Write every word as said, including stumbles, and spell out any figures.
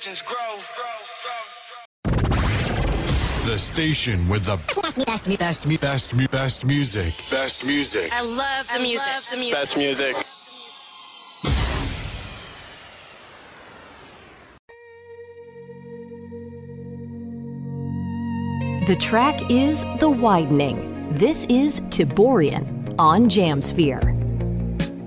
legends grow. The station with the best, best, best, best, best, best music. Best music. I love the music. Love the music. Best music. The track is The Widening. This is Tiborian on Jamsphere.